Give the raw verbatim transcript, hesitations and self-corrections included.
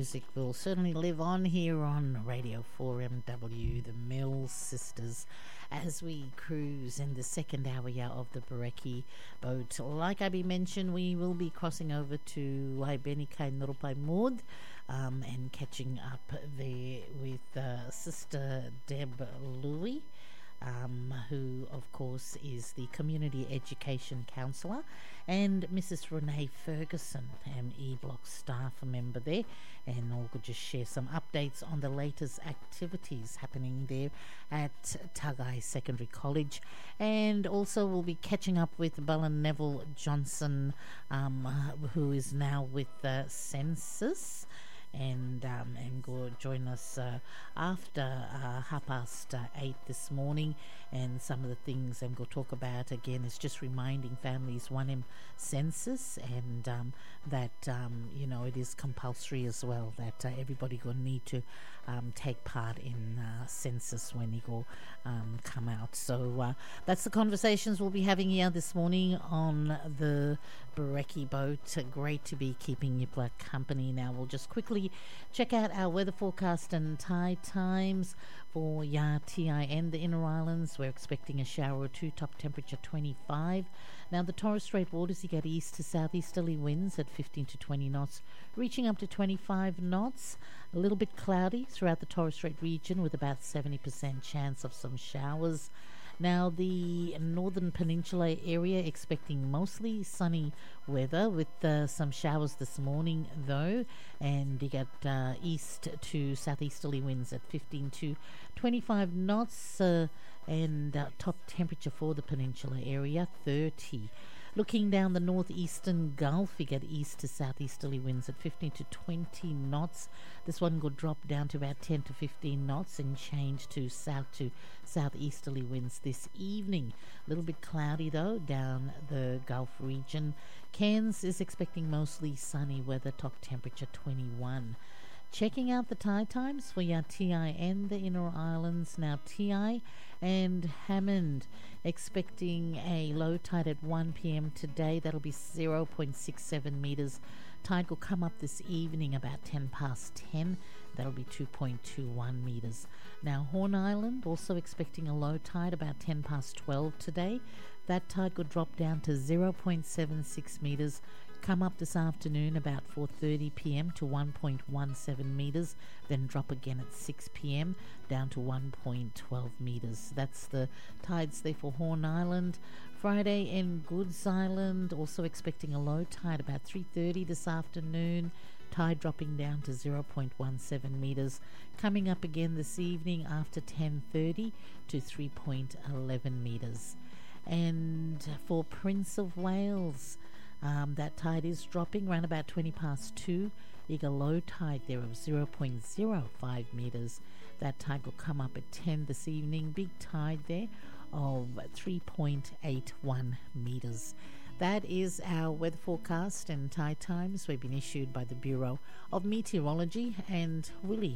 music will certainly live on here on Radio four M W, the Mills Sisters, as we cruise in the second hour of the Bereki boat. Like I be mentioned, we will be crossing over to Waibenika Nurupai Maud um, and catching up there with uh, Sister Deb Louie. Um, who of course is the Community Education Counsellor, and Missus Renee Ferguson, an E-Block staff member there, and all could just share some updates on the latest activities happening there at Tagai Secondary College. And also we'll be catching up with Belen Neville Johnson, um, who is now with the Census, and um, and go join us uh, after uh, half past uh, eight this morning, and some of the things I'm going to talk about again is just reminding families one M census, and um, that um, you know it is compulsory as well, that uh, everybody going to need to um, take part in uh, census when you go um, come out. So uh, that's the conversations we'll be having here this morning on the Bereki boat. Great to be keeping you company. Now we'll just quickly check out our weather forecast and tide times for Ya T I N, the Inner Islands. We're expecting a shower or two, top temperature twenty-five. Now the Torres Strait waters, you get east to southeasterly winds at fifteen to twenty knots, reaching up to twenty-five knots. A little bit cloudy throughout the Torres Strait region with about seventy percent chance of some showers. Now, the Northern Peninsula area expecting mostly sunny weather with uh, some showers this morning, though, and you get uh, east to southeasterly winds at fifteen to twenty-five knots, uh, and uh, top temperature for the peninsula area thirty. Looking down the northeastern Gulf, you get east to southeasterly winds at fifteen to twenty knots. This one will drop down to about ten to fifteen knots and change to south to southeasterly winds this evening. A little bit cloudy though down the Gulf region. Cairns is expecting mostly sunny weather, top temperature twenty-one. Checking out the tide times for your T I N, the Inner Islands. Now T I and Hammond expecting a low tide at one p.m. today. That'll be zero point six seven metres. Tide will come up this evening about ten past ten. That'll be two point two one metres. Now Horn Island also expecting a low tide about ten past twelve today. That tide could drop down to zero point seven six metres. Come up this afternoon about four thirty p.m. to one point one seven metres, then drop again at six p.m. down to one point one two metres. That's the tides there for Horn Island. Friday in Goods Island also expecting a low tide about three thirty this afternoon. Tide dropping down to zero point one seven metres. Coming up again this evening after ten thirty to three point one one metres. And for Prince of Wales, Um, that tide is dropping around about twenty past two. You got a low tide there of zero point zero five metres. That tide will come up at ten this evening. Big tide there of three point eight one metres. That is our weather forecast and tide times. We've been issued by the Bureau of Meteorology, and Willie